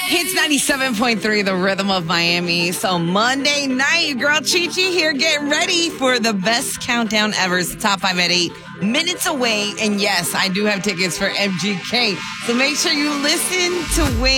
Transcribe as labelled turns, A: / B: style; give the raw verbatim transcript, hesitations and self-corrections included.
A: Hits ninety-seven point three, the rhythm of Miami. So Monday night, girl Chi Chi here, getting ready for the best countdown ever. It's the top five at eight minutes away. And yes, I do have tickets for M G K. So make sure you listen to win.